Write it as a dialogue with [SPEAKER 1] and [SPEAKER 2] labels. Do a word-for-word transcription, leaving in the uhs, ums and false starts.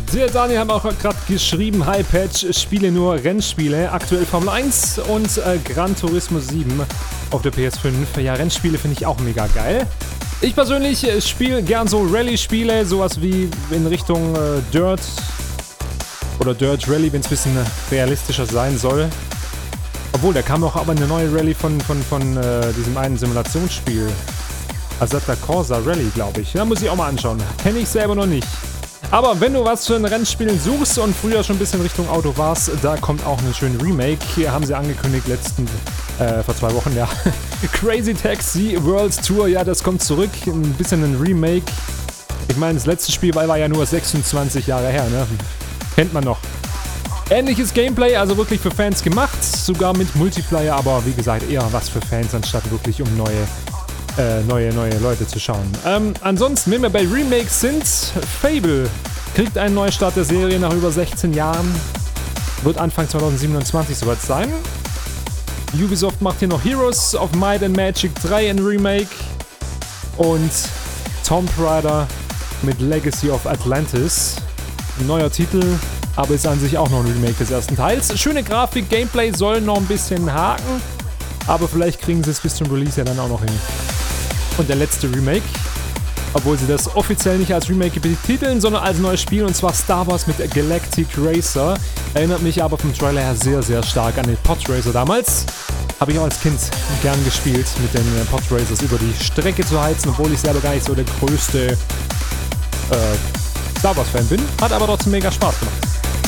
[SPEAKER 1] Der Daniel hat auch gerade geschrieben, Hi Patch, spiele nur Rennspiele, aktuell Formel eins und äh, Gran Turismo sieben auf der P S fünf. Ja, Rennspiele finde ich auch mega geil. Ich persönlich äh, spiele gern so Rallye-Spiele, sowas wie in Richtung äh, Dirt oder Dirt Rally, wenn es ein bisschen realistischer sein soll. Obwohl, da kam auch aber eine neue Rallye von, von, von äh, diesem einen Simulationsspiel. Assetto Corsa Rally, glaube ich. Da muss ich auch mal anschauen. Kenne ich selber noch nicht. Aber wenn du was für ein Rennspiel suchst und früher schon ein bisschen Richtung Auto warst, da kommt auch ein schöner Remake. Hier haben sie angekündigt letzten, äh, vor zwei Wochen, ja. Crazy Taxi World Tour, ja, das kommt zurück. Ein bisschen ein Remake. Ich meine, das letzte Spiel war ja nur sechsundzwanzig Jahre her, ne? Kennt man noch. Ähnliches Gameplay, also wirklich für Fans gemacht. Sogar mit Multiplayer, aber wie gesagt, eher was für Fans, anstatt wirklich um neue Äh, neue, neue Leute zu schauen. Ähm, ansonsten, wenn wir bei Remakes sind, Fable kriegt einen Neustart der Serie nach über sechzehn Jahren. Wird Anfang zweitausendsiebenundzwanzig soweit sein. Ubisoft macht hier noch Heroes of Might and Magic drei in Remake. Und Tomb Raider mit Legacy of Atlantis. Ein neuer Titel, aber ist an sich auch noch ein Remake des ersten Teils. Schöne Grafik, Gameplay soll noch ein bisschen haken. Aber vielleicht kriegen sie es bis zum Release ja dann auch noch hin. Und der letzte Remake, obwohl sie das offiziell nicht als Remake betiteln, sondern als neues Spiel, und zwar Star Wars mit Galactic Racer. Erinnert mich aber vom Trailer her sehr, sehr stark an den Pod Racer damals. Habe ich auch als Kind gern gespielt, mit den Pod Racers über die Strecke zu heizen, obwohl ich selber gar nicht so der größte äh, Star Wars Fan bin. Hat aber trotzdem mega Spaß gemacht.